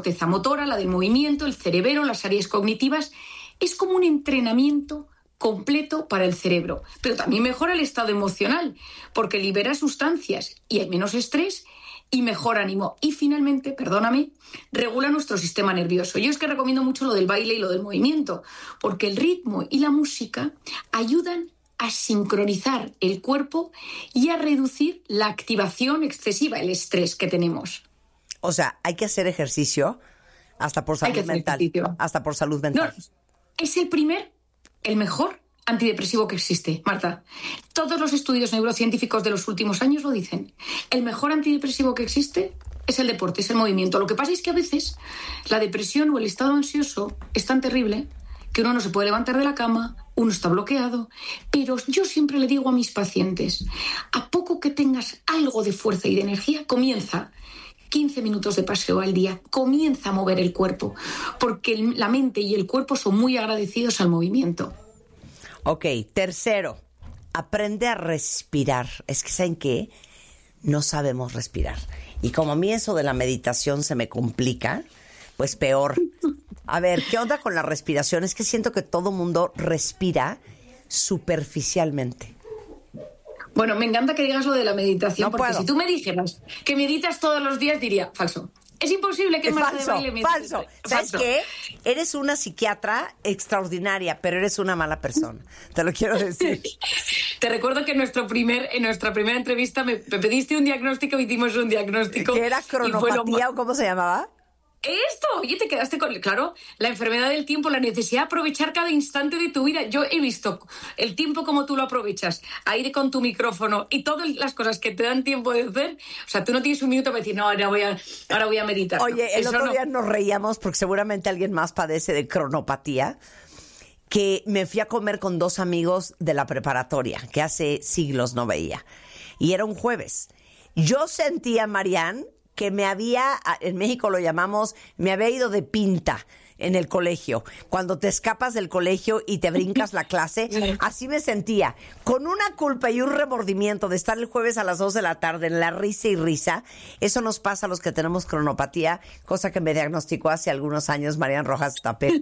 corteza motora, la del movimiento, el cerebelo, las áreas cognitivas. Es como un entrenamiento completo para el cerebro, pero también mejora el estado emocional, porque libera sustancias y hay menos estrés y mejor ánimo. Y finalmente, perdóname, regula nuestro sistema nervioso. Yo es que recomiendo mucho lo del baile y lo del movimiento, porque el ritmo y la música ayudan a sincronizar el cuerpo y a reducir la activación excesiva, el estrés que tenemos. O sea, hay que hacer ejercicio hasta por salud mental. Hasta por salud mental. No, es el mejor antidepresivo que existe, Marta. Todos los estudios neurocientíficos de los últimos años lo dicen. El mejor antidepresivo que existe es el deporte, es el movimiento. Lo que pasa es que a veces la depresión o el estado ansioso es tan terrible que uno no se puede levantar de la cama, uno está bloqueado. Pero yo siempre le digo a mis pacientes, a poco que tengas algo de fuerza y de energía, comienza 15 minutos de paseo al día, comienza a mover el cuerpo, porque la mente y el cuerpo son muy agradecidos al movimiento. Ok, tercero, aprende a respirar. Es que, ¿saben qué? No sabemos respirar. Y como a mí eso de la meditación se me complica, pues peor. A ver, ¿qué onda con la respiración? Es que siento que todo mundo respira superficialmente. Bueno, me encanta que digas lo de la meditación, No porque puedo. si tú me dijeras que meditas todos los días, diría, falso. Es imposible que Marta de Baile medite. Falso. ¿Sabes qué? Eres una psiquiatra extraordinaria, pero eres una mala persona. Te lo quiero decir. Te recuerdo que en nuestra primera entrevista me pediste un diagnóstico y hicimos un diagnóstico. ¿Qué era cronopatía o cómo se llamaba? Esto, oye, te quedaste con, claro, la enfermedad del tiempo, la necesidad de aprovechar cada instante de tu vida. Yo he visto el tiempo como tú lo aprovechas, ahí con tu micrófono y todas las cosas que te dan tiempo de hacer. O sea, tú no tienes un minuto para decir, no, ahora voy a meditar. Oye, no, el otro día nos reíamos porque seguramente alguien más padece de cronopatía, que me fui a comer con 2 amigos de la preparatoria, que hace siglos no veía. Y era un jueves. Yo sentía, Marianne, que en México lo llamamos, me había ido de pinta en el colegio. Cuando te escapas del colegio y te brincas la clase, así me sentía, con una culpa y un remordimiento de estar el jueves a las 2 de la tarde en la risa y risa. Eso nos pasa a los que tenemos cronopatía, cosa que me diagnosticó hace algunos años Marianne Rojas Tapé.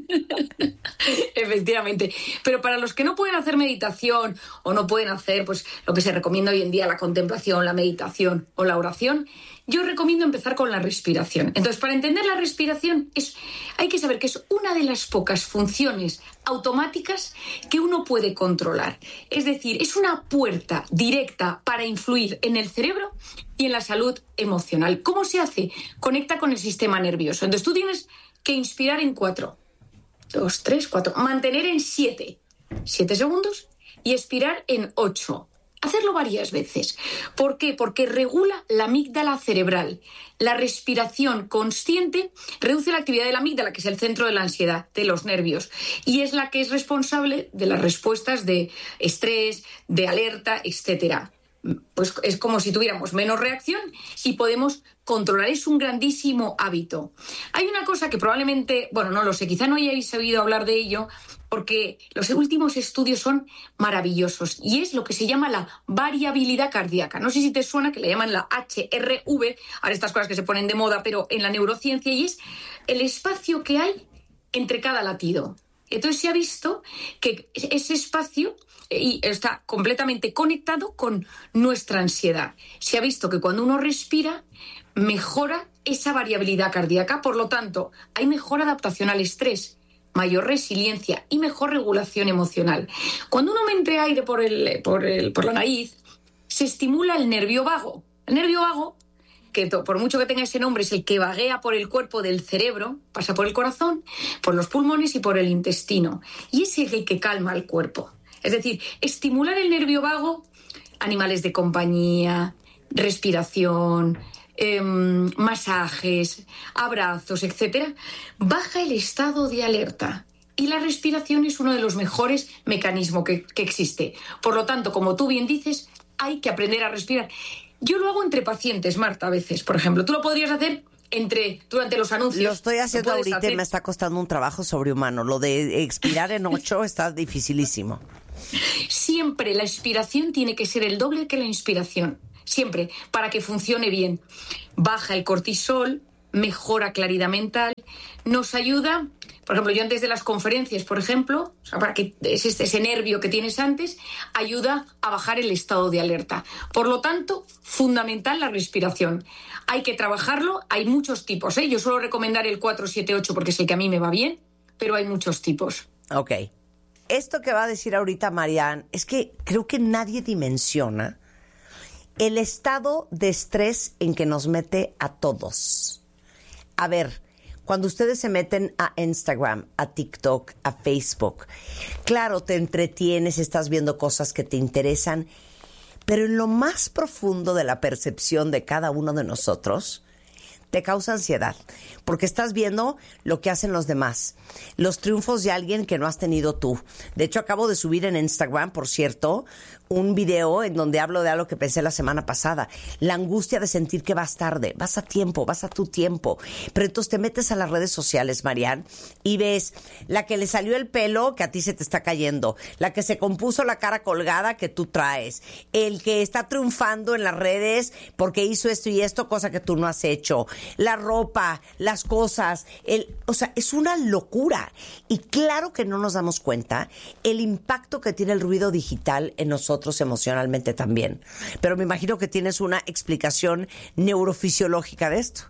Efectivamente. Pero para los que no pueden hacer meditación o no pueden hacer pues lo que se recomienda hoy en día, la contemplación, la meditación o la oración, yo recomiendo empezar con la respiración. Entonces, para entender la respiración, hay que saber que es una de las pocas funciones automáticas que uno puede controlar. Es decir, es una puerta directa para influir en el cerebro y en la salud emocional. ¿Cómo se hace? Conecta con el sistema nervioso. Entonces, tú tienes que inspirar en 4, 2, 3, 4. Mantener en 7 segundos y expirar en 8. Hacerlo varias veces. ¿Por qué? Porque regula la amígdala cerebral. La respiración consciente reduce la actividad de la amígdala, que es el centro de la ansiedad, de los nervios, y es la que es responsable de las respuestas de estrés, de alerta, etcétera. Pues es como si tuviéramos menos reacción y podemos controlar. Es un grandísimo hábito. Hay una cosa que probablemente, bueno, no lo sé, quizá no hayáis sabido hablar de ello, porque los últimos estudios son maravillosos, y es lo que se llama la variabilidad cardíaca. No sé si te suena, que le llaman la HRV, ahora estas cosas que se ponen de moda, pero en la neurociencia, y es el espacio que hay entre cada latido. Entonces se ha visto que ese espacio y está completamente conectado con nuestra ansiedad. Se ha visto que cuando uno respira, mejora esa variabilidad cardíaca, por lo tanto, hay mejor adaptación al estrés, mayor resiliencia y mejor regulación emocional. Cuando uno mete aire por la nariz, se estimula el nervio vago. El nervio vago, que por mucho que tenga ese nombre, es el que vaguea por el cuerpo del cerebro, pasa por el corazón, por los pulmones y por el intestino. Y es el que calma el cuerpo. Es decir, estimular el nervio vago, animales de compañía, respiración, masajes, abrazos, etcétera, baja el estado de alerta. Y la respiración es uno de los mejores mecanismos que existe. Por lo tanto, como tú bien dices, hay que aprender a respirar. Yo lo hago entre pacientes, Marta, a veces. Por ejemplo, tú lo podrías hacer durante los anuncios. Lo estoy haciendo ahorita y me está costando un trabajo sobrehumano. Lo de expirar en 8 está dificilísimo. Siempre la expiración tiene que ser el doble que la inspiración. Siempre, para que funcione bien. Baja el cortisol, mejora claridad mental, nos ayuda, por ejemplo, yo antes de las conferencias, por ejemplo, o sea, para que ese nervio que tienes antes, ayuda a bajar el estado de alerta. Por lo tanto, fundamental la respiración. Hay que trabajarlo, hay muchos tipos, ¿eh? Yo suelo recomendar el 4-7-8 porque es el que a mí me va bien, pero hay muchos tipos. Ok. Esto que va a decir ahorita Marianne es que creo que nadie dimensiona el estado de estrés en que nos mete a todos. A ver, cuando ustedes se meten a Instagram, a TikTok, a Facebook, claro, te entretienes, estás viendo cosas que te interesan, pero en lo más profundo de la percepción de cada uno de nosotros, te causa ansiedad, porque estás viendo lo que hacen los demás, los triunfos de alguien que no has tenido tú. De hecho, acabo de subir en Instagram, por cierto, un video en donde hablo de algo que pensé la semana pasada, la angustia de sentir que vas tarde, vas a tiempo, vas a tu tiempo. Pero entonces te metes a las redes sociales, Marianne, y ves la que le salió el pelo que a ti se te está cayendo, la que se compuso la cara colgada que tú traes, el que está triunfando en las redes porque hizo esto y esto, cosa que tú no has hecho, la ropa, las cosas, o sea, es una locura. Y claro que no nos damos cuenta el impacto que tiene el ruido digital en nosotros emocionalmente también. Pero me imagino que tienes una explicación neurofisiológica de esto.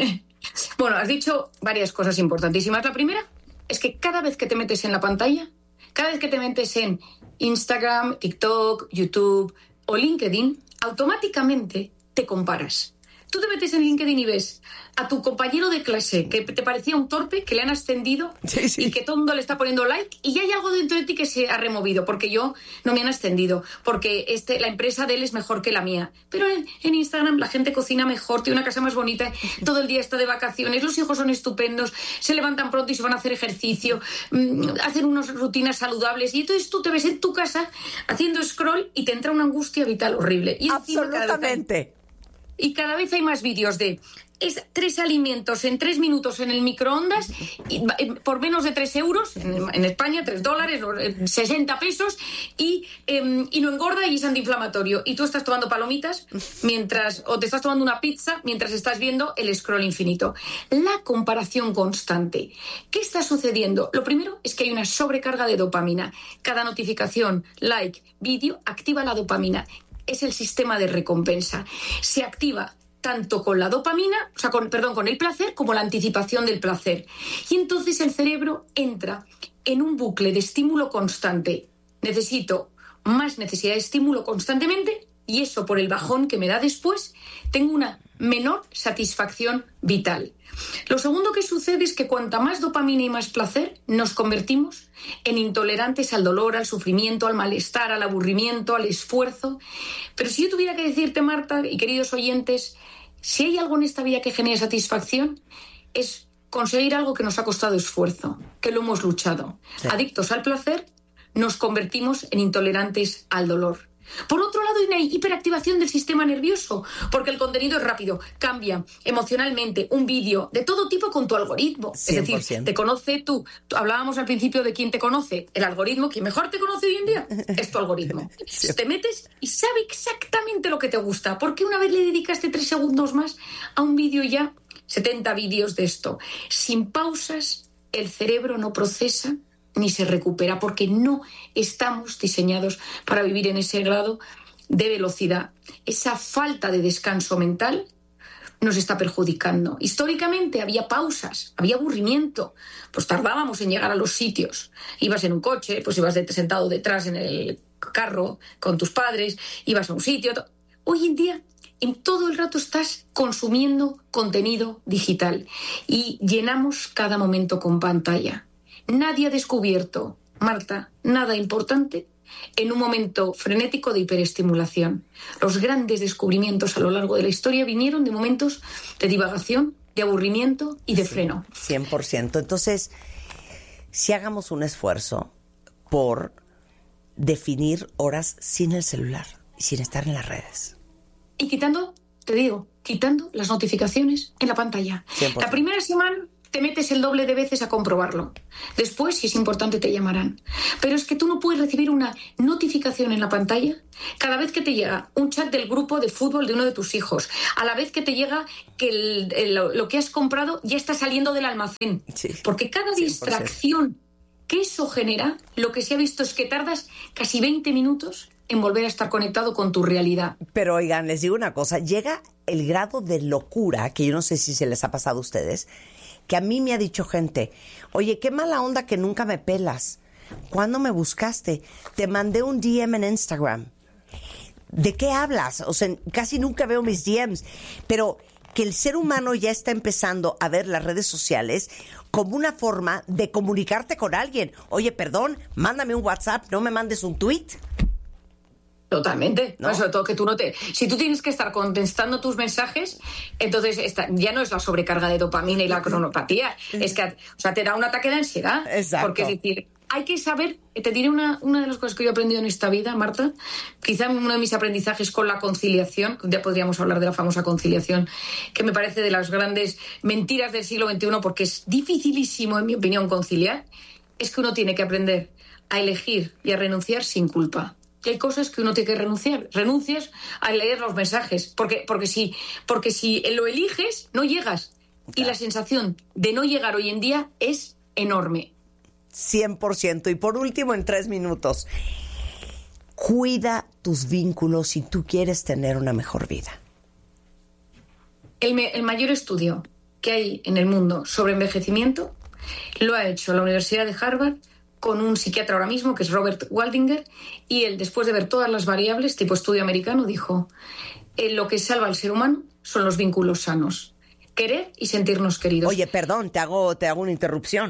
Bueno, has dicho varias cosas importantísimas. La primera es que cada vez que te metes en la pantalla, cada vez que te metes en Instagram, TikTok, YouTube o LinkedIn, automáticamente te comparas. Tú te metes en LinkedIn y ves a tu compañero de clase que te parecía un torpe, que le han ascendido y que todo el mundo le está poniendo like, y ya hay algo dentro de ti que se ha removido porque yo no me han ascendido, porque la empresa de él es mejor que la mía. Pero en Instagram la gente cocina mejor, tiene una casa más bonita, todo el día está de vacaciones, los hijos son estupendos, se levantan pronto y se van a hacer ejercicio, hacen unas rutinas saludables, y entonces tú te ves en tu casa haciendo scroll y te entra una angustia vital horrible. Y absolutamente. Y cada vez hay más vídeos de 3 alimentos en 3 minutos en el microondas por menos de 3 euros, en España $3, 60 pesos, y no engorda y es antiinflamatorio. Y tú estás tomando palomitas o te estás tomando una pizza mientras estás viendo el scroll infinito. La comparación constante. ¿Qué está sucediendo? Lo primero es que hay una sobrecarga de dopamina. Cada notificación, like, vídeo activa la dopamina. Es el sistema de recompensa. Se activa tanto con la dopamina, con el placer, como la anticipación del placer. Y entonces el cerebro entra en un bucle de estímulo constante. Necesito más necesidad de estímulo constantemente, y eso, por el bajón que me da después, tengo una menor satisfacción vital. Lo segundo que sucede es que cuanta más dopamina y más placer, nos convertimos en intolerantes al dolor, al sufrimiento, al malestar, al aburrimiento, al esfuerzo. Pero si yo tuviera que decirte, Marta y queridos oyentes, si hay algo en esta vida que genere satisfacción, es conseguir algo que nos ha costado esfuerzo, que lo hemos luchado. Sí. Adictos al placer, nos convertimos en intolerantes al dolor. Por otro lado, hay una hiperactivación del sistema nervioso, porque el contenido es rápido, cambia emocionalmente, un vídeo de todo tipo con tu algoritmo. 100%. Es decir, te conoce tú. Hablábamos al principio de quién te conoce. El algoritmo, quien mejor te conoce hoy en día, es tu algoritmo. Sí. Te metes y sabe exactamente lo que te gusta, porque una vez le dedicaste 3 segundos más a un vídeo, ya 70 vídeos de esto. Sin pausas, el cerebro no procesa ni se recupera, porque no estamos diseñados para vivir en ese grado de velocidad. Esa falta de descanso mental nos está perjudicando. Históricamente había pausas, había aburrimiento, pues tardábamos en llegar a los sitios. Ibas en un coche, pues ibas sentado detrás en el carro con tus padres, ibas a un sitio. Hoy en día, en todo el rato estás consumiendo contenido digital y llenamos cada momento con pantalla. Nadie ha descubierto, Marta, nada importante en un momento frenético de hiperestimulación. Los grandes descubrimientos a lo largo de la historia vinieron de momentos de divagación, de aburrimiento y de freno. 100%. Entonces, si hagamos un esfuerzo por definir horas sin el celular y sin estar en las redes. Y quitando las notificaciones en la pantalla. 100%. La primera semana te metes el doble de veces a comprobarlo. Después, si es importante, te llamarán. Pero es que tú no puedes recibir una notificación en la pantalla cada vez que te llega un chat del grupo de fútbol de uno de tus hijos, a la vez que te llega que lo que has comprado ya está saliendo del almacén. Sí, porque cada 100%. distracción que eso genera, lo que se ha visto es que tardas casi 20 minutos en volver a estar conectado con tu realidad. Pero oigan, les digo una cosa, llega el grado de locura, que yo no sé si se les ha pasado a ustedes, que a mí me ha dicho gente, oye, qué mala onda que nunca me pelas. ¿Cuándo me buscaste? Te mandé un DM en Instagram. ¿De qué hablas? O sea, casi nunca veo mis DMs, pero que el ser humano ya está empezando a ver las redes sociales como una forma de comunicarte con alguien. Oye, perdón, mándame un WhatsApp, no me mandes un tweet. Totalmente. ¿No? Sobre todo que tú no te... Si tú tienes que estar contestando tus mensajes, entonces ya no es la sobrecarga de dopamina y la cronopatía. Es que, o sea, te da un ataque de ansiedad. Exacto. Porque es decir, hay que saber... Te diré una de las cosas que yo he aprendido en esta vida, Marta, quizá uno de mis aprendizajes con la conciliación, que un día podríamos hablar de la famosa conciliación, que me parece de las grandes mentiras del siglo XXI, porque es dificilísimo, en mi opinión, conciliar, es que uno tiene que aprender a elegir y a renunciar sin culpa. Que hay cosas que uno tiene que renunciar. Renuncias a leer los mensajes. Porque si lo eliges, no llegas. Y la sensación de no llegar hoy en día es enorme. 100%. Y por último, en 3 minutos, cuida tus vínculos si tú quieres tener una mejor vida. El mayor estudio que hay en el mundo sobre envejecimiento lo ha hecho la Universidad de Harvard con un psiquiatra ahora mismo, que es Robert Waldinger, y él, después de ver todas las variables, tipo estudio americano, dijo: lo que salva al ser humano son los vínculos sanos. Querer y sentirnos queridos. Oye, perdón, te hago una interrupción.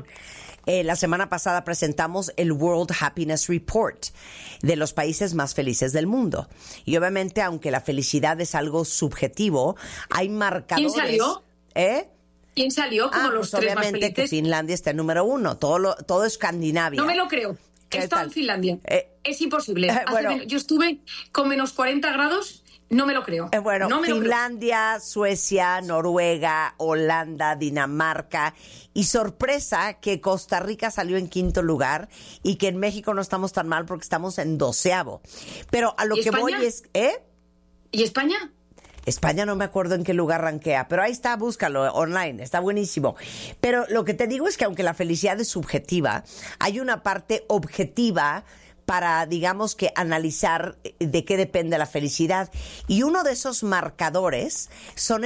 La semana pasada presentamos el World Happiness Report de los países más felices del mundo. Y obviamente, aunque la felicidad es algo subjetivo, hay marcadores... ¿Quién salió? ¿Quién salió como los pues tres más obviamente felices? que Finlandia está en número 1, todo Escandinavia. No me lo creo. He estado en Finlandia. Es imposible. Bueno, Yo estuve con menos 40 grados, no me lo creo. Bueno, no me Finlandia, Suecia, Noruega, Holanda, Dinamarca, y sorpresa que Costa Rica salió en 5º lugar y que en México no estamos tan mal porque estamos en 12º. Pero a lo ¿Y que España? voy es... ¿Y España? España no me acuerdo en qué lugar rankea, pero ahí está, búscalo online, está buenísimo. Pero lo que te digo es que aunque la felicidad es subjetiva, hay una parte objetiva para, digamos, que analizar de qué depende la felicidad. Y uno de esos marcadores son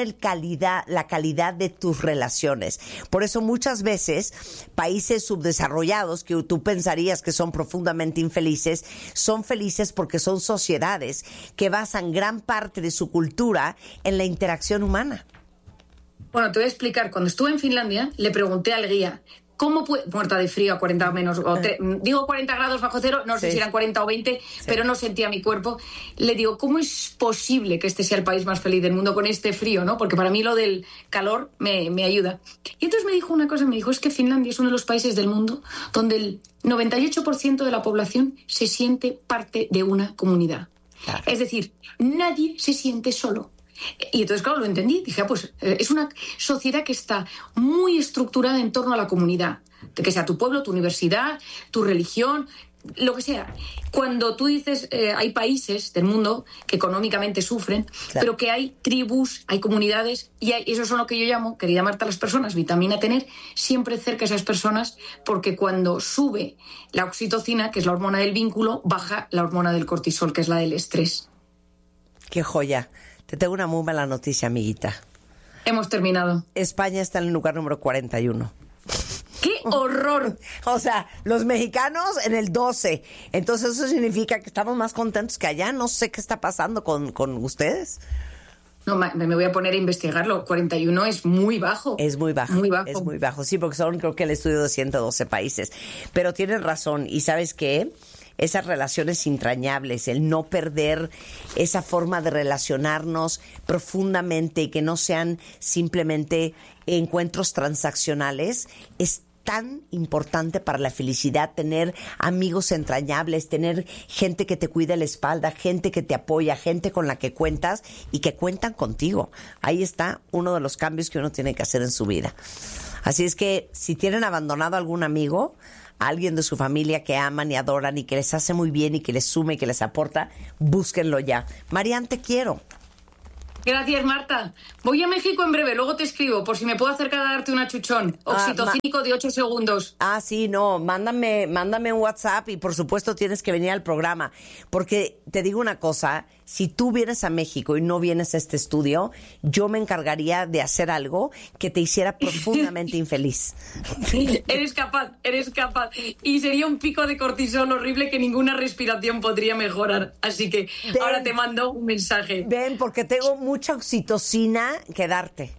la calidad de tus relaciones. Por eso muchas veces países subdesarrollados, que tú pensarías que son profundamente infelices, son felices porque son sociedades que basan gran parte de su cultura en la interacción humana. Bueno, te voy a explicar. Cuando estuve en Finlandia, le pregunté al guía, ¿cómo puede...? Muerta de frío a 40 menos... digo 40 grados bajo cero, no sé si eran 40 o 20, pero no sentía mi cuerpo. Le digo, ¿cómo es posible que este sea el país más feliz del mundo con este frío, no? Porque para mí lo del calor me ayuda. Y entonces me dijo una cosa, me dijo, es que Finlandia es uno de los países del mundo donde el 98% de la población se siente parte de una comunidad. Claro. Es decir, nadie se siente solo. Y entonces, claro, lo entendí. Dije, pues es una sociedad que está muy estructurada en torno a la comunidad. De que sea tu pueblo, tu universidad, tu religión, lo que sea. Cuando tú dices, hay países del mundo que económicamente sufren, claro, pero que hay tribus, hay comunidades, y esos son lo que yo llamo, querida Marta, las personas, vitamina tener siempre cerca a esas personas, porque cuando sube la oxitocina, que es la hormona del vínculo, baja la hormona del cortisol, que es la del estrés. ¡Qué joya! Te tengo una muy mala noticia, amiguita. Hemos terminado. España está en el lugar número 41. ¡Qué horror! O sea, los mexicanos en el 12. Entonces eso significa que estamos más contentos que allá. No sé qué está pasando con ustedes. No, me voy a poner a investigarlo. 41 es muy bajo. Es muy bajo. Muy bajo. Es muy bajo, sí, porque son, creo que el estudio de 112 países. Pero tienes razón. ¿Y sabes qué? Esas relaciones entrañables, el no perder esa forma de relacionarnos profundamente y que no sean simplemente encuentros transaccionales, es tan importante para la felicidad, tener amigos entrañables, tener gente que te cuida la espalda, gente que te apoya, gente con la que cuentas y que cuentan contigo. Ahí está uno de los cambios que uno tiene que hacer en su vida. Así es que si tienen abandonado a algún amigo, a alguien de su familia que aman y adoran y que les hace muy bien y que les sume y que les aporta, búsquenlo ya. Marian, te quiero. Gracias, Marta. Voy a México en breve, luego te escribo, por si me puedo acercar a darte un achuchón. Oxitocínico de 8 segundos. Sí, no, mándame un WhatsApp y por supuesto tienes que venir al programa. Porque te digo una cosa, si tú vienes a México y no vienes a este estudio, yo me encargaría de hacer algo que te hiciera profundamente infeliz. Eres capaz. Y sería un pico de cortisol horrible que ninguna respiración podría mejorar. Así que ahora te mando un mensaje. Ven, porque tengo mucha oxitocina que darte.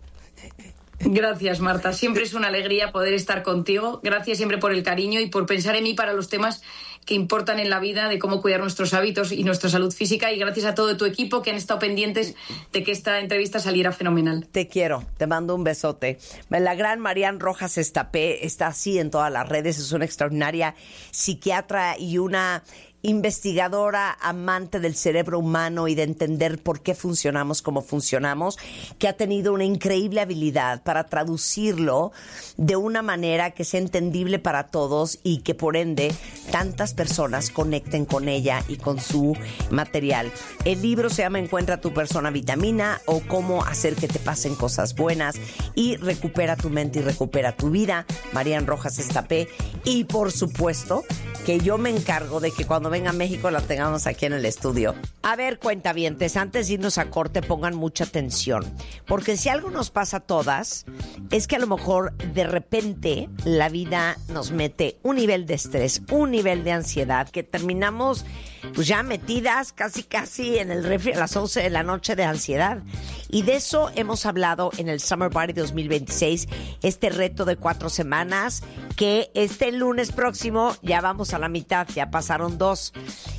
Gracias, Marta. Siempre es una alegría poder estar contigo. Gracias siempre por el cariño y por pensar en mí para los temas que importan en la vida, de cómo cuidar nuestros hábitos y nuestra salud física. Y gracias a todo tu equipo que han estado pendientes de que esta entrevista saliera fenomenal. Te quiero, te mando un besote. La gran Marian Rojas Estapé está así en todas las redes. Es una extraordinaria psiquiatra y una investigadora amante del cerebro humano y de entender por qué funcionamos como funcionamos, que ha tenido una increíble habilidad para traducirlo de una manera que sea entendible para todos y que por ende tantas personas conecten con ella y con su material. El libro se llama Encuentra tu persona vitamina o Cómo hacer que te pasen cosas buenas y recupera tu mente y recupera tu vida. Marian Rojas Estapé. Y por supuesto que yo me encargo de que cuando venga a México la tengamos aquí en el estudio. A ver, cuentavientes, antes de irnos a corte pongan mucha atención, porque si algo nos pasa a todas es que a lo mejor de repente la vida nos mete un nivel de estrés, un nivel de ansiedad, que terminamos pues ya metidas casi en el refri a las 11 de la noche de ansiedad. Y de eso hemos hablado en el Summer Body 2026, este reto de 4 semanas, que este lunes próximo ya vamos a la mitad, ya pasaron 2.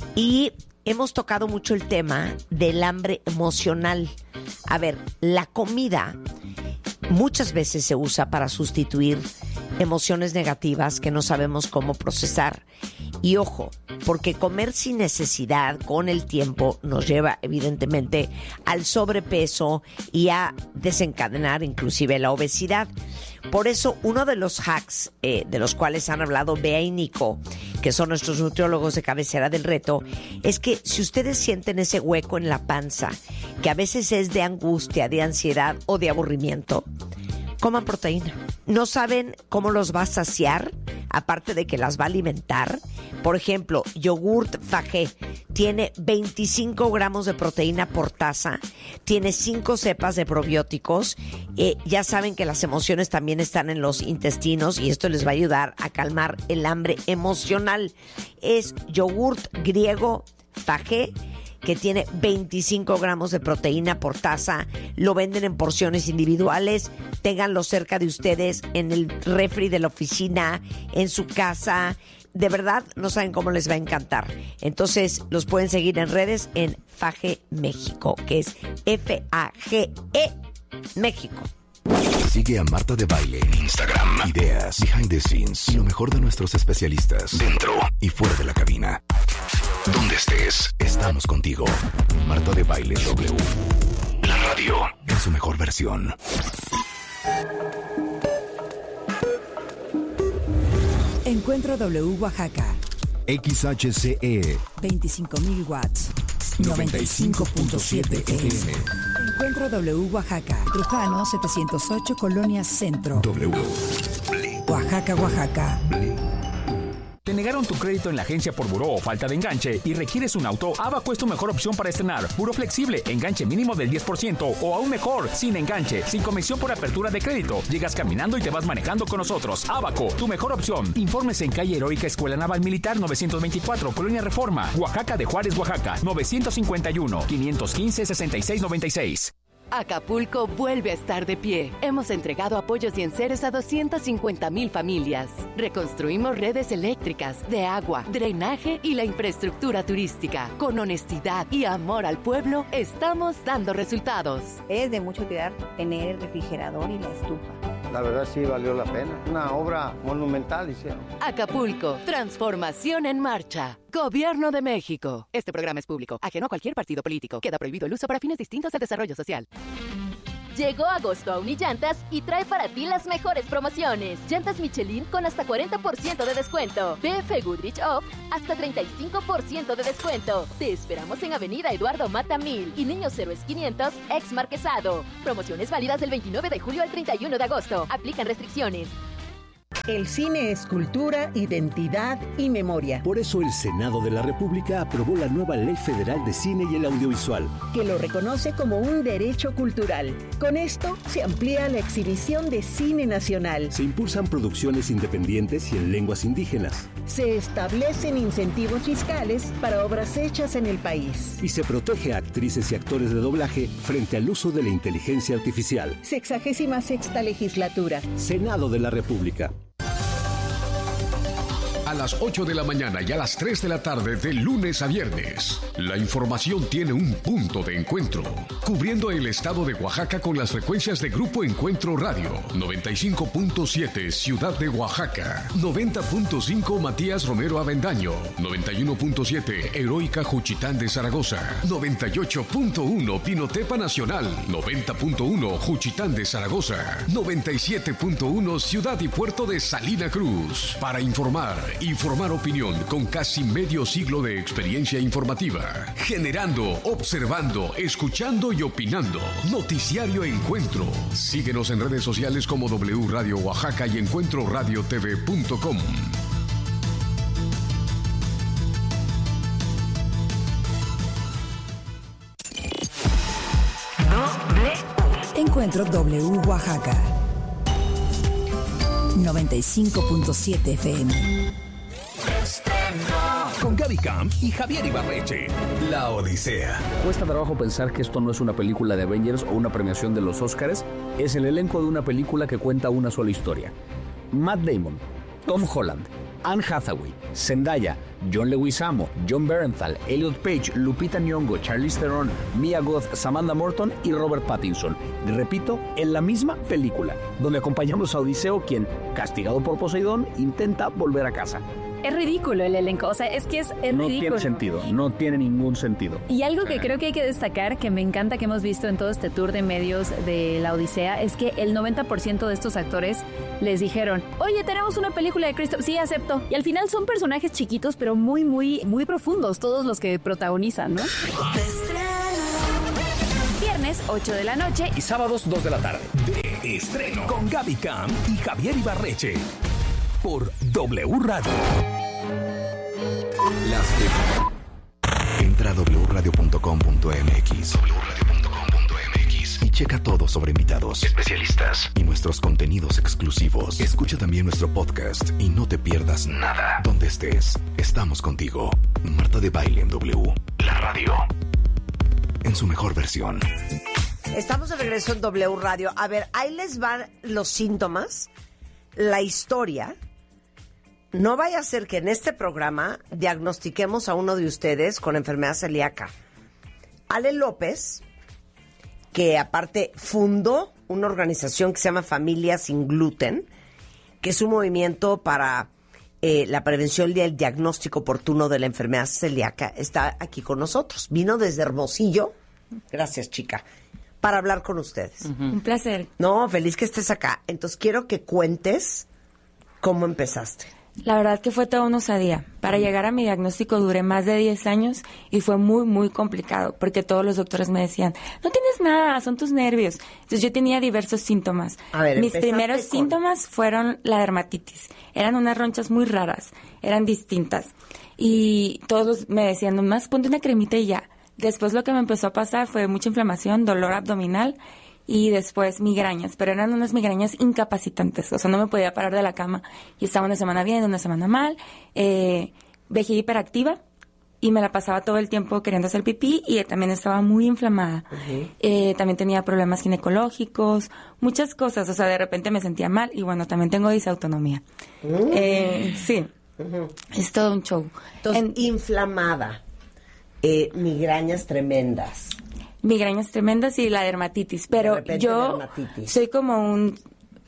Y hemos tocado mucho el tema del hambre emocional. A ver, la comida muchas veces se usa para sustituir emociones negativas que no sabemos cómo procesar. Y ojo, porque comer sin necesidad con el tiempo nos lleva evidentemente al sobrepeso y a desencadenar inclusive la obesidad. Por eso uno de los hacks de los cuales han hablado Bea y Nico, que son nuestros nutriólogos de cabecera del reto, es que si ustedes sienten ese hueco en la panza, que a veces es de angustia, de ansiedad o de aburrimiento, coman proteína. ¿No saben cómo los va a saciar? Aparte de que las va a alimentar. Por ejemplo, yogurt Fagé tiene 25 gramos de proteína por taza, tiene 5 cepas de probióticos. Ya saben que las emociones también están en los intestinos y esto les va a ayudar a calmar el hambre emocional. Es yogurt griego Fagé, que tiene 25 gramos de proteína por taza. Lo venden en porciones individuales. Ténganlo cerca de ustedes, en el refri de la oficina, en su casa. De verdad, no saben cómo les va a encantar. Entonces, los pueden seguir en redes en Fage México, que es F-A-G-E México. Sigue a Marta de Baile en Instagram. Ideas, behind the scenes y lo mejor de nuestros especialistas dentro y fuera de la cabina. Donde estés, estamos contigo. Marta de Baile W. La radio en su mejor versión. Encuentro W Oaxaca. XHCE 25,000 watts. 95.7 FM. Encuentro W Oaxaca. Trujano 708 Colonia Centro. W. Oaxaca, Oaxaca. ¿Te negaron tu crédito en la agencia por buró o falta de enganche y requieres un auto? Abaco es tu mejor opción para estrenar. Buró flexible, enganche mínimo del 10% o aún mejor, sin enganche, sin comisión por apertura de crédito. Llegas caminando y te vas manejando con nosotros. Abaco, tu mejor opción. Informes en calle Heroica Escuela Naval Militar 924, Colonia Reforma, Oaxaca de Juárez, Oaxaca, 951-515-6696. Acapulco vuelve a estar de pie. Hemos entregado apoyos y enseres a 250,000 familias. Reconstruimos redes eléctricas, de agua, drenaje y la infraestructura turística. Con honestidad y amor al pueblo, estamos dando resultados. Es de mucha utilidad tener el refrigerador y la estufa. La verdad sí valió la pena. Una obra monumental hicieron. Acapulco, transformación en marcha. Gobierno de México. Este programa es público, ajeno a cualquier partido político. Queda prohibido el uso para fines distintos del desarrollo social. Llegó agosto a Unillantas y trae para ti las mejores promociones. Llantas Michelin con hasta 40% de descuento. BF Goodrich Off hasta 35% de descuento. Te esperamos en Avenida Eduardo Mata 1000 y Niños Héroes 500 ex Marquesado. Promociones válidas del 29 de julio al 31 de agosto. Aplican restricciones. El cine es cultura, identidad y memoria. Por eso el Senado de la República aprobó la nueva Ley Federal de Cine y el Audiovisual, que lo reconoce como un derecho cultural. Con esto se amplía la exhibición de cine nacional. Se impulsan producciones independientes y en lenguas indígenas. Se establecen incentivos fiscales para obras hechas en el país. Y se protege a actrices y actores de doblaje frente al uso de la inteligencia artificial. 66ª legislatura. Senado de la República. A las 8 de la mañana y a las 3 de la tarde de lunes a viernes. La información tiene un punto de encuentro. Cubriendo el estado de Oaxaca con las frecuencias de Grupo Encuentro Radio. 95.7 Ciudad de Oaxaca. 90.5 Matías Romero Avendaño. 91.7 Heroica Juchitán de Zaragoza. 98.1 Pinotepa Nacional. 90.1 Juchitán de Zaragoza. 97.1 Ciudad y Puerto de Salina Cruz. Para informar opinión con casi medio siglo de experiencia informativa. Generando, observando, escuchando y opinando. Noticiario Encuentro. Síguenos en redes sociales como W Radio Oaxaca y encuentroradiotv.com. Encuentro W Oaxaca 95.7 FM. Con Gaby Camp y Javier Ibarreche. La Odisea. Cuesta trabajo pensar que esto no es una película de Avengers o una premiación de los Óscares. Es el elenco de una película que cuenta una sola historia. Matt Damon, Tom Holland, Anne Hathaway, Zendaya, John Leguizamo, John Bernthal, Elliot Page, Lupita Nyong'o, Charlize Theron, Mia Goth, Samantha Morton y Robert Pattinson. Repito, en la misma película, donde acompañamos a Odiseo, quien, castigado por Poseidón, intenta volver a casa. Es ridículo el elenco, o sea, es que es ridículo. No tiene sentido, no tiene ningún sentido. Y algo que creo que hay que destacar, que me encanta que hemos visto en todo este tour de medios de la Odisea, es que el 90% de estos actores les dijeron, oye, tenemos una película de Cristo, sí, acepto. Y al final son personajes chiquitos, pero muy, muy, muy profundos, todos los que protagonizan, ¿no? Viernes, 8 de la noche. Y sábados, 2 de la tarde. De estreno. Con Gaby Camp y Javier Ibarreche. Por W Radio. Entra a wradio.com.mx y checa todo sobre invitados, especialistas y nuestros contenidos exclusivos. Escucha también nuestro podcast y no te pierdas nada. Donde estés, estamos contigo. Marta de Baile en W. La radio. En su mejor versión. Estamos de regreso en W Radio. A ver, ahí les van los síntomas, la historia. No vaya a ser que en este programa diagnostiquemos a uno de ustedes con enfermedad celíaca. Ale López, que aparte fundó una organización que se llama Familia Sin Gluten, que es un movimiento para la prevención y el diagnóstico oportuno de la enfermedad celíaca, está aquí con nosotros. Vino desde Hermosillo, gracias chica, para hablar con ustedes. Un placer. No, feliz que estés acá. Entonces quiero que cuentes cómo empezaste. La verdad que fue toda una osadía. Para llegar a mi diagnóstico duré más de 10 años y fue muy, muy complicado porque todos los doctores me decían, no tienes nada, son tus nervios. Entonces yo tenía diversos síntomas. A ver, mis primeros síntomas fueron la dermatitis. Eran unas ronchas muy raras, eran distintas. Y todos me decían, nomás ponte una cremita y ya. Después lo que me empezó a pasar fue mucha inflamación, dolor abdominal y después migrañas, pero eran unas migrañas incapacitantes, o sea, no me podía parar de la cama y estaba una semana bien, una semana mal, vejiga hiperactiva y me la pasaba todo el tiempo queriendo hacer pipí y también estaba muy inflamada. También tenía problemas ginecológicos, muchas cosas, o sea, de repente me sentía mal y bueno, también tengo disautonomía. Sí, es todo un show. Entonces, inflamada, migrañas tremendas. Migrañas tremendas y la dermatitis, pero yo soy como un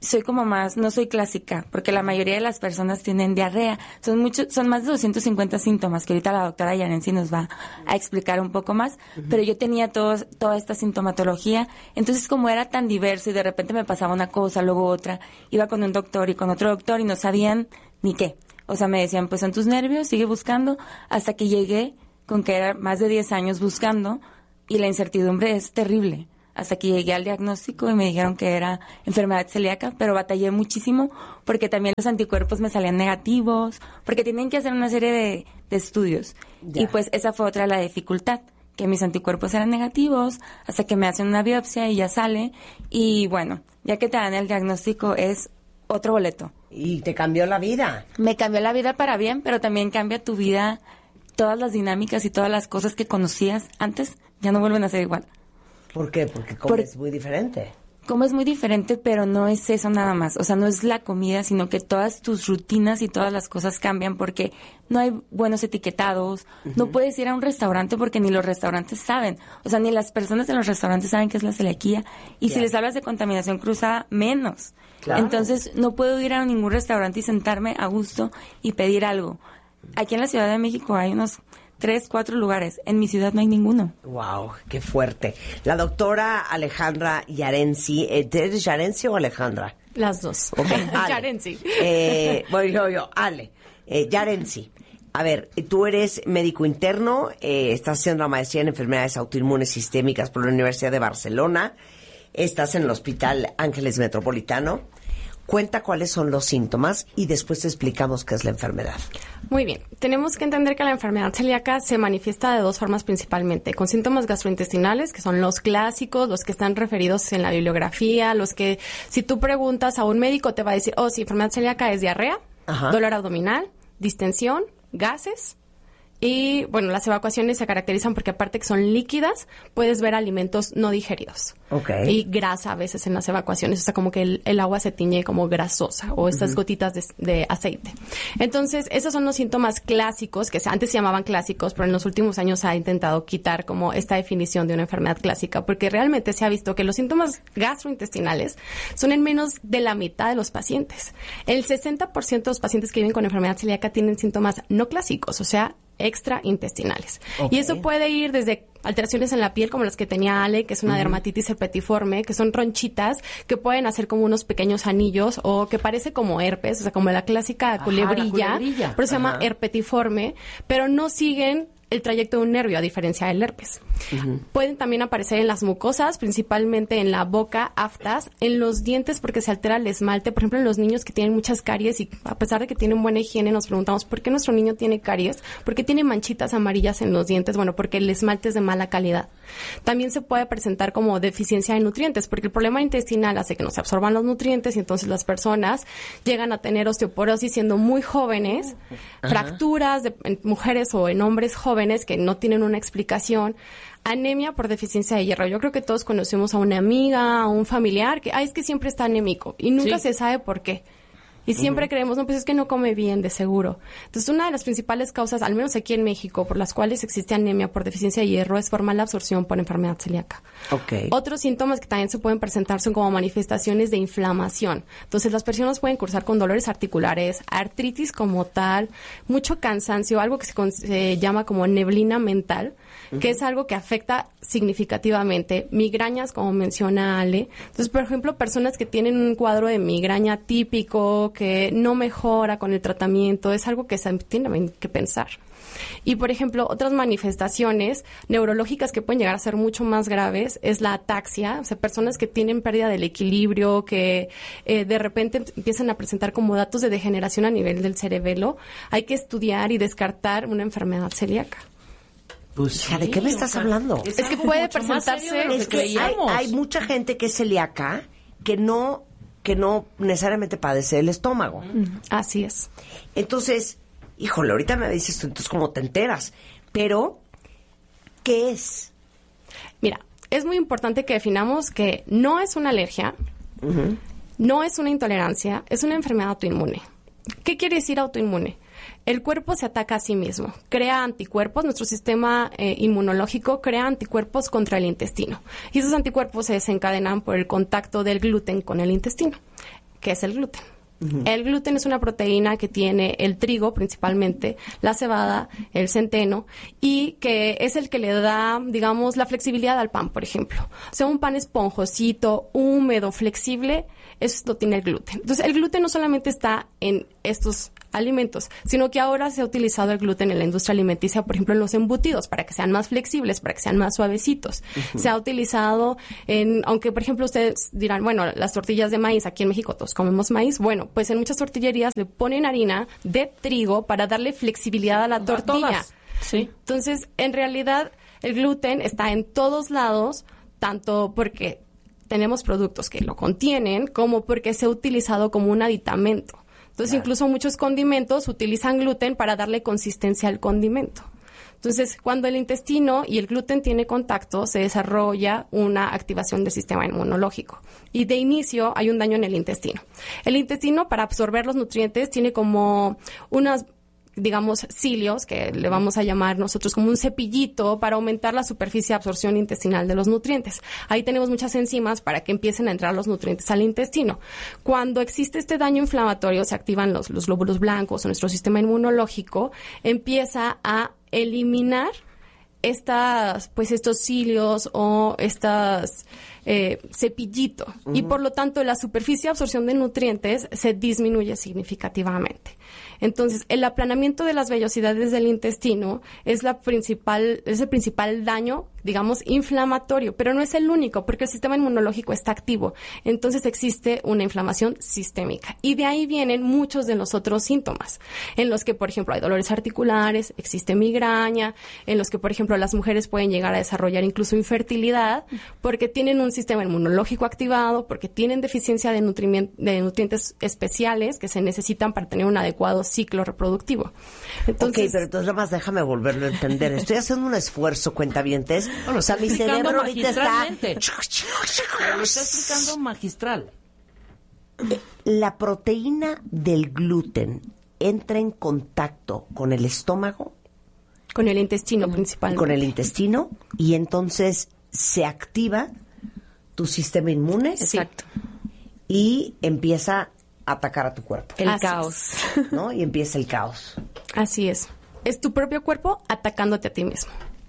soy como más, no soy clásica, porque la mayoría de las personas tienen diarrea. Son más de 250 síntomas que ahorita la doctora Yarensi nos va a explicar un poco más, pero yo tenía toda esta sintomatología. Entonces, como era tan diverso y de repente me pasaba una cosa, luego otra, iba con un doctor y con otro doctor y no sabían ni qué. O sea, me decían, pues son tus nervios, sigue buscando, hasta que llegué con que era más de 10 años buscando y la incertidumbre es terrible. Hasta que llegué al diagnóstico y me dijeron que era enfermedad celíaca, pero batallé muchísimo porque también los anticuerpos me salían negativos, porque tienen que hacer una serie de estudios. Ya. Y pues esa fue otra de la dificultad, que mis anticuerpos eran negativos, hasta que me hacen una biopsia y ya sale. Y bueno, ya que te dan el diagnóstico es otro boleto. ¿Y te cambió la vida? Me cambió la vida para bien, pero también cambia tu vida, todas las dinámicas y todas las cosas que conocías antes ya no vuelven a ser igual. ¿Por qué? Porque comes muy diferente. Comes muy diferente, pero no es eso nada más. O sea, no es la comida, sino que todas tus rutinas y todas las cosas cambian porque no hay buenos etiquetados. No puedes ir a un restaurante porque ni los restaurantes saben. O sea, ni las personas en los restaurantes saben qué es la celiaquía. Y si les hablas de contaminación cruzada, menos. Claro. Entonces, no puedo ir a ningún restaurante y sentarme a gusto y pedir algo. Aquí en la Ciudad de México hay unos 3, 4 lugares. En mi ciudad no hay ninguno. Wow, qué fuerte. La doctora Alejandra Yarensi, ¿eres Yarensi o Alejandra? Las dos. Okay, Yarensi. Bueno, yo, Ale. Yarensi. A ver, tú eres médico interno, estás haciendo la maestría en enfermedades autoinmunes sistémicas por la Universidad de Barcelona, estás en el Hospital Ángeles Metropolitano. Cuenta cuáles son los síntomas y después te explicamos qué es la enfermedad. Muy bien. Tenemos que entender que la enfermedad celíaca se manifiesta de 2 formas principalmente, con síntomas gastrointestinales, que son los clásicos, los que están referidos en la bibliografía, los que si tú preguntas a un médico te va a decir, sí, enfermedad celíaca es diarrea, dolor abdominal, distensión, gases. Y, bueno, las evacuaciones se caracterizan porque aparte que son líquidas, puedes ver alimentos no digeridos. Okay. Y grasa a veces en las evacuaciones, o sea, como que el agua se tiñe como grasosa o estas gotitas de aceite. Entonces, esos son los síntomas clásicos, que antes se llamaban clásicos, pero en los últimos años se ha intentado quitar como esta definición de una enfermedad clásica, porque realmente se ha visto que los síntomas gastrointestinales son en menos de la mitad de los pacientes. El 60% de los pacientes que viven con enfermedad celíaca tienen síntomas no clásicos, o sea, extraintestinales. Okay. Y eso puede ir desde alteraciones en la piel, como las que tenía Ale, que es una dermatitis herpetiforme, que son ronchitas que pueden hacer como unos pequeños anillos o que parece como herpes, o sea, como la clásica culebrilla, pero se llama herpetiforme, pero no siguen el trayecto de un nervio, a diferencia del herpes. Pueden también aparecer en las mucosas, principalmente en la boca, aftas, en los dientes porque se altera el esmalte. Por ejemplo, en los niños que tienen muchas caries y a pesar de que tienen buena higiene, nos preguntamos ¿por qué nuestro niño tiene caries? ¿Por qué tiene manchitas amarillas en los dientes? Bueno, porque el esmalte es de mala calidad. También se puede presentar como deficiencia de nutrientes, porque el problema intestinal hace que no se absorban los nutrientes y entonces las personas llegan a tener osteoporosis siendo muy jóvenes, fracturas en mujeres o en hombres jóvenes que no tienen una explicación, anemia por deficiencia de hierro. Yo creo que todos conocemos a una amiga, a un familiar que, es que siempre está anémico y nunca se sabe por qué. Y siempre creemos, no, pues es que no come bien, de seguro. Entonces, una de las principales causas, al menos aquí en México, por las cuales existe anemia por deficiencia de hierro es por mala absorción por enfermedad celíaca. Okay. Otros síntomas que también se pueden presentar son como manifestaciones de inflamación. Entonces, las personas pueden cursar con dolores articulares, artritis como tal, mucho cansancio, algo que se llama como neblina mental, que es algo que afecta significativamente, migrañas, como menciona Ale. Entonces, por ejemplo, personas que tienen un cuadro de migraña típico, que no mejora con el tratamiento, es algo que se tiene que pensar. Y, por ejemplo, otras manifestaciones neurológicas que pueden llegar a ser mucho más graves es la ataxia, o sea, personas que tienen pérdida del equilibrio, que de repente empiezan a presentar como datos de degeneración a nivel del cerebelo. Hay que estudiar y descartar una enfermedad celíaca. Pues, hija, ¿de qué me estás hablando? Es que puede presentarse... Es que hay mucha gente que es celíaca que no necesariamente padece el estómago. Así es. Entonces, híjole, ahorita me dices tú, entonces, ¿cómo te enteras? Pero, ¿qué es? Mira, es muy importante que definamos que no es una alergia, no es una intolerancia, es una enfermedad autoinmune. ¿Qué quiere decir autoinmune? El cuerpo se ataca a sí mismo, crea anticuerpos, nuestro sistema inmunológico crea anticuerpos contra el intestino y esos anticuerpos se desencadenan por el contacto del gluten con el intestino. ¿qué es el gluten? El gluten es una proteína que tiene el trigo principalmente, la cebada, el centeno, y que es el que le da, digamos, la flexibilidad al pan, por ejemplo. O sea, un pan esponjosito, húmedo, flexible, eso tiene el gluten. Entonces, el gluten no solamente está en estos alimentos, sino que ahora se ha utilizado el gluten en la industria alimenticia, por ejemplo, en los embutidos, para que sean más flexibles, para que sean más suavecitos. Se ha utilizado aunque, por ejemplo, ustedes dirán, bueno, las tortillas de maíz, aquí en México todos comemos maíz, bueno, pues en muchas tortillerías le ponen harina de trigo para darle flexibilidad a la tortilla. Sí. Entonces, en realidad, el gluten está en todos lados, tanto porque tenemos productos que lo contienen, como porque se ha utilizado como un aditamento. Entonces, incluso muchos condimentos utilizan gluten para darle consistencia al condimento. Entonces, cuando el intestino y el gluten tiene contacto, se desarrolla una activación del sistema inmunológico. Y de inicio hay un daño en el intestino. El intestino, para absorber los nutrientes, tiene como unas, digamos, cilios, que le vamos a llamar nosotros como un cepillito para aumentar la superficie de absorción intestinal de los nutrientes. Ahí tenemos muchas enzimas para que empiecen a entrar los nutrientes al intestino. Cuando existe este daño inflamatorio, se activan los glóbulos blancos o nuestro sistema inmunológico empieza a eliminar estos cilios o cepillito. Y por lo tanto, la superficie de absorción de nutrientes se disminuye significativamente. Entonces, el aplanamiento de las vellosidades del intestino es el principal daño, digamos, inflamatorio, pero no es el único, porque el sistema inmunológico está activo. Entonces, existe una inflamación sistémica. Y de ahí vienen muchos de los otros síntomas, en los que, por ejemplo, hay dolores articulares, existe migraña, en los que, por ejemplo, las mujeres pueden llegar a desarrollar incluso infertilidad, porque tienen un sistema inmunológico activado, porque tienen deficiencia de nutrientes especiales que se necesitan para tener un adecuado ciclo reproductvo. Entonces, ok, pero entonces nada más déjame volverlo a entender. Estoy haciendo un esfuerzo, cuentavientes. Bueno, o sea, mi cerebro ahorita está... Lo está explicando magistral. La proteína del gluten entra en contacto con el estómago. Con el intestino principalmente. Con el intestino, y entonces se activa tu sistema inmune. Exacto. Y empieza a atacar a tu cuerpo. El caos. ¿No? Y empieza el caos. Así es. Es tu propio cuerpo atacándote a ti mismo.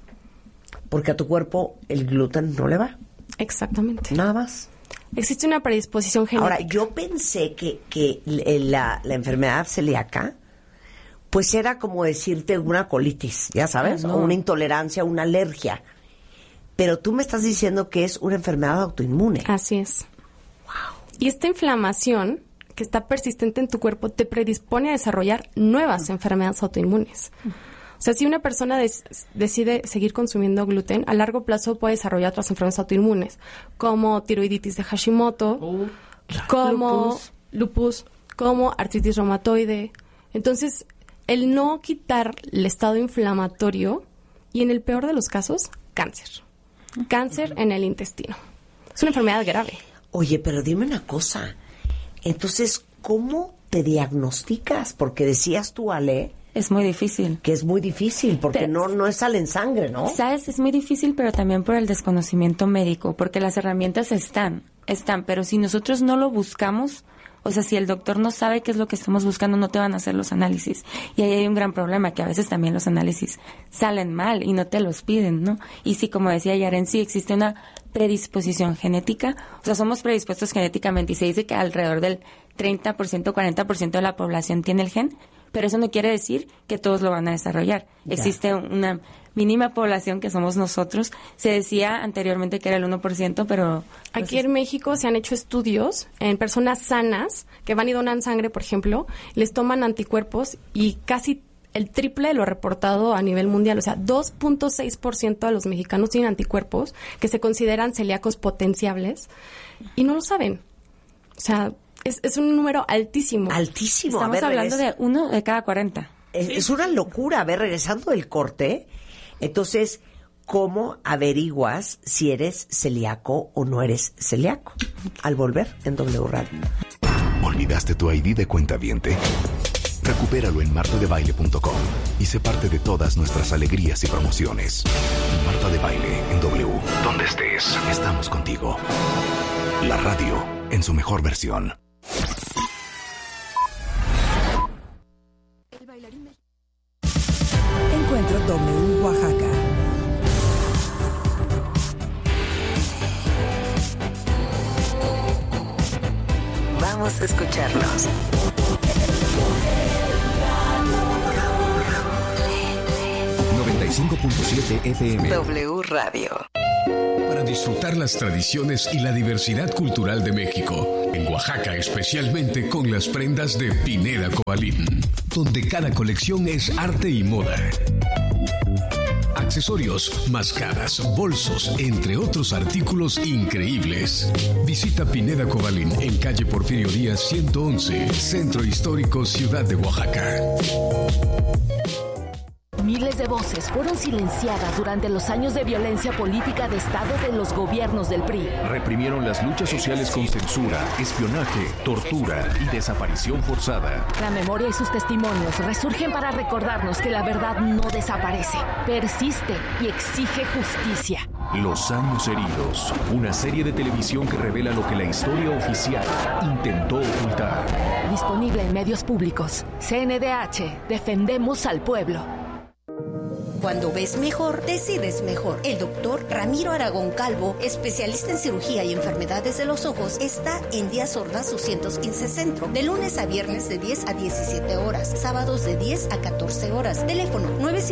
Porque a tu cuerpo el gluten no le va. Exactamente. Nada más. Existe una predisposición genética. Ahora, yo pensé que la enfermedad celíaca, pues era como decirte una colitis, ya sabes, o una intolerancia, una alergia. Pero tú me estás diciendo que es una enfermedad autoinmune. Así es. Wow. Y esta inflamación que está persistente en tu cuerpo te predispone a desarrollar nuevas enfermedades autoinmunes. O sea, si una persona decide seguir consumiendo gluten, a largo plazo puede desarrollar otras enfermedades autoinmunes, como tiroiditis de Hashimoto, como lupus, como artritis reumatoide. Entonces, el no quitar el estado inflamatorio y, en el peor de los casos, cáncer. Cáncer en el intestino. Es una enfermedad grave. Oye, pero dime una cosa. Entonces, ¿cómo te diagnosticas? Porque decías tú, Ale... Es muy difícil. Que es muy difícil, porque no sale en sangre, ¿no? ¿Sabes? Es muy difícil, pero también por el desconocimiento médico, porque las herramientas están, pero si nosotros no lo buscamos, o sea, si el doctor no sabe qué es lo que estamos buscando, no te van a hacer los análisis. Y ahí hay un gran problema, que a veces también los análisis salen mal y no te los piden, ¿no? Y sí, como decía Yaren, sí existe una predisposición genética, o sea, somos predispuestos genéticamente, y se dice que alrededor del 30%, 40% de la población tiene el gen, pero eso no quiere decir que todos lo van a desarrollar. Ya. Existe una mínima población que somos nosotros. Se decía anteriormente que era el 1%, pero... Aquí en México se han hecho estudios en personas sanas que van y donan sangre, por ejemplo, les toman anticuerpos y casi el triple de lo reportado a nivel mundial. O sea, 2.6% de los mexicanos tienen anticuerpos que se consideran celíacos potenciables y no lo saben. O sea... Es un número altísimo. Altísimo. Estamos hablando de 1 de cada 40. Es una locura. A ver, regresando del corte, entonces, ¿cómo averiguas si eres celíaco o no eres celíaco? Al volver en W Radio. ¿Olvidaste tu ID de cuentaviente? Recupéralo en martadebaile.com y sé parte de todas nuestras alegrías y promociones. Marta de Baile en W. Donde estés, estamos contigo. La radio en su mejor versión. Encuentro W Oaxaca. Vamos a escucharnos. FM. W Radio. Para disfrutar las tradiciones y la diversidad cultural de México, en Oaxaca especialmente con las prendas de Pineda Cobalín, donde cada colección es arte y moda. Accesorios, máscaras, bolsos, entre otros artículos increíbles. Visita Pineda Cobalín en calle Porfirio Díaz 111, Centro Histórico, Ciudad de Oaxaca. Miles de voces fueron silenciadas durante los años de violencia política de Estado de los gobiernos del PRI. Reprimieron las luchas sociales con censura, espionaje, tortura y desaparición forzada. La memoria y sus testimonios resurgen para recordarnos que la verdad no desaparece, persiste y exige justicia. Los años heridos, una serie de televisión que revela lo que la historia oficial intentó ocultar. Disponible en medios públicos. CNDH, defendemos al pueblo. Cuando ves mejor, decides mejor. El doctor Ramiro Aragón Calvo, especialista en cirugía y enfermedades de los ojos, está en Díaz Ordaz 215 Centro, de lunes a viernes de 10 a 17 horas, sábados de 10 a 14 horas. Teléfono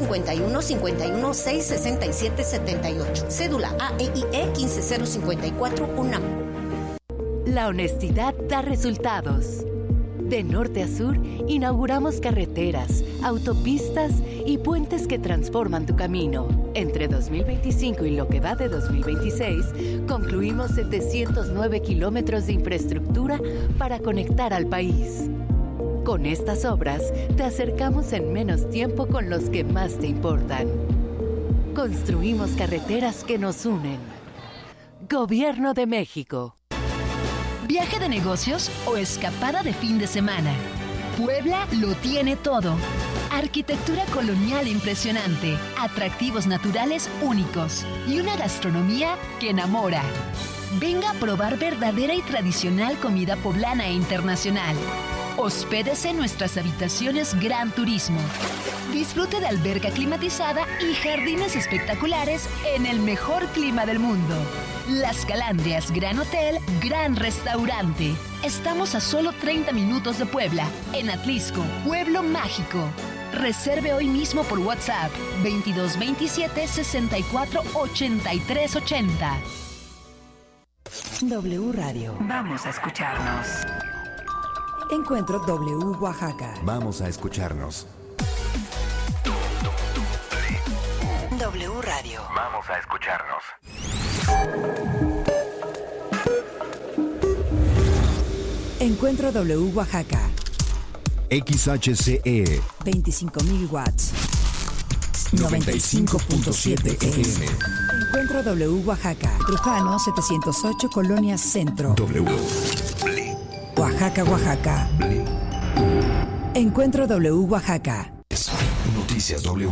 951-51-667-78. Cédula AEIE 15054 UNAM. La honestidad da resultados. De norte a sur, inauguramos carreteras, autopistas y puentes que transforman tu camino. Entre 2025 y lo que va de 2026, concluimos 709 kilómetros de infraestructura para conectar al país. Con estas obras, te acercamos en menos tiempo con los que más te importan. Construimos carreteras que nos unen. Gobierno de México. ¿Viaje de negocios o escapada de fin de semana? Puebla lo tiene todo. Arquitectura colonial impresionante, atractivos naturales únicos y una gastronomía que enamora. Venga a probar verdadera y tradicional comida poblana e internacional. Hospédese en nuestras habitaciones Gran Turismo. Disfrute de alberca climatizada y jardines espectaculares en el mejor clima del mundo. Las Calandrias Gran Hotel, Gran Restaurante. Estamos a solo 30 minutos de Puebla, en Atlisco, Pueblo Mágico. Reserve hoy mismo por WhatsApp 2227 64 83 80. W Radio. Vamos a escucharnos. Encuentro W Oaxaca. Vamos a escucharnos. W Radio. Vamos a escucharnos. Encuentro W Oaxaca. XHCE 25,000 watts. 95.7 FM. Encuentro W Oaxaca. Trujano 708 Colonia Centro. W. Oaxaca, Oaxaca. Encuentro W Oaxaca. Noticias W.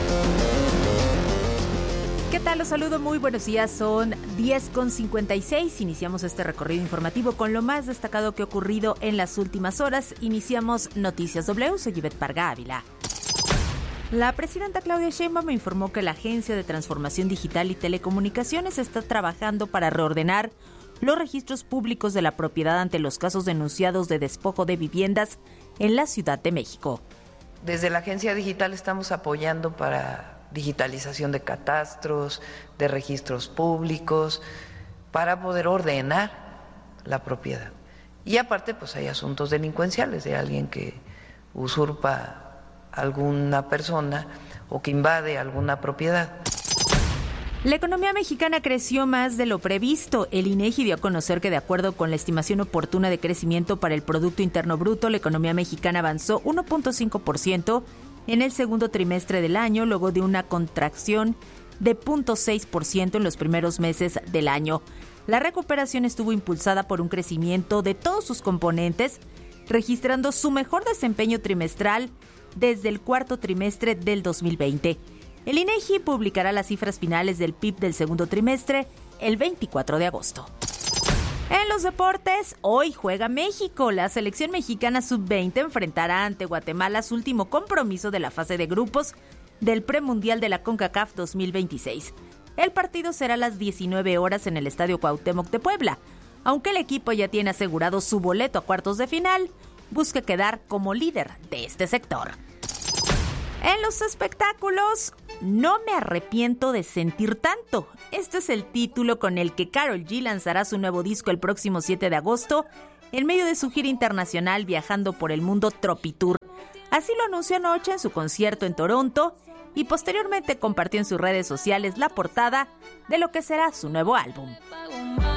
¿Qué tal? Los saludo, muy buenos días, son 10:56, iniciamos este recorrido informativo con lo más destacado que ha ocurrido en las últimas horas. Iniciamos Noticias W, soy Ivette Parga Ávila. La presidenta Claudia Sheinbaum informó que la Agencia de Transformación Digital y Telecomunicaciones está trabajando para reordenar los registros públicos de la propiedad ante los casos denunciados de despojo de viviendas en la Ciudad de México. Desde la Agencia Digital estamos apoyando para digitalización de catastros, de registros públicos, para poder ordenar la propiedad. Y aparte, pues hay asuntos delincuenciales de alguien que usurpa a alguna persona o que invade alguna propiedad. La economía mexicana creció más de lo previsto. El INEGI dio a conocer que, de acuerdo con la estimación oportuna de crecimiento para el Producto Interno Bruto, la economía mexicana avanzó 1.5% en el segundo trimestre del año, luego de una contracción de 0.6% en los primeros meses del año. La recuperación estuvo impulsada por un crecimiento de todos sus componentes, registrando su mejor desempeño trimestral desde el cuarto trimestre del 2020. El INEGI publicará las cifras finales del PIB del segundo trimestre el 24 de agosto. En los deportes, hoy juega México. La selección mexicana sub-20 enfrentará ante Guatemala su último compromiso de la fase de grupos del premundial de la CONCACAF 2026. El partido será a las 19 horas en el Estadio Cuauhtémoc de Puebla. Aunque el equipo ya tiene asegurado su boleto a cuartos de final, busca quedar como líder de este sector. En los espectáculos, no me arrepiento de sentir tanto. Este es el título con el que Karol G lanzará su nuevo disco el próximo 7 de agosto, en medio de su gira internacional viajando por el mundo Tropitour. Así lo anunció anoche en su concierto en Toronto y posteriormente compartió en sus redes sociales la portada de lo que será su nuevo álbum.